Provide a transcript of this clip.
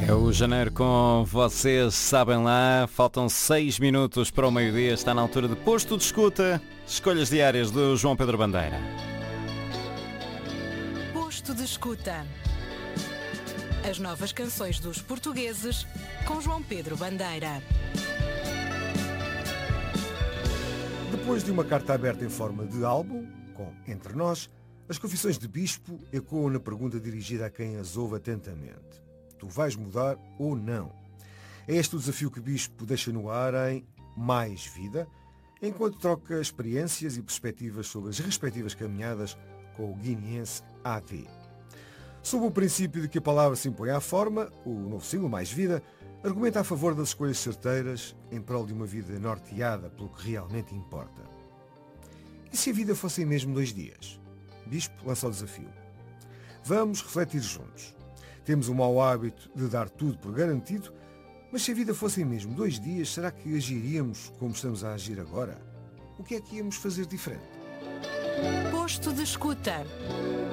É o Janeiro com vocês, sabem lá, faltam 6 minutos para o meio-dia, está na altura de Posto de Escuta, escolhas diárias do João Pedro Bandeira. Posto de Escuta. As novas canções dos portugueses com João Pedro Bandeira. Depois de uma carta aberta em forma de álbum, com Entre Nós, as confissões de Bispo ecoam na pergunta dirigida a quem as ouve atentamente. Tu vais mudar ou não? É este o desafio que Bispo deixa no ar em Mais Vida, enquanto troca experiências e perspectivas sobre as respectivas caminhadas com o guineense AD. Sob o princípio de que a palavra se impõe à forma, o novo single Mais Vida argumenta a favor das escolhas certeiras em prol de uma vida norteada pelo que realmente importa. E se a vida fossem mesmo 2 dias? Bispo lança o desafio. Vamos refletir juntos. Temos o mau hábito de dar tudo por garantido, mas se a vida fossem mesmo 2 dias, será que agiríamos como estamos a agir agora? O que é que íamos fazer diferente? Posto de Escuta.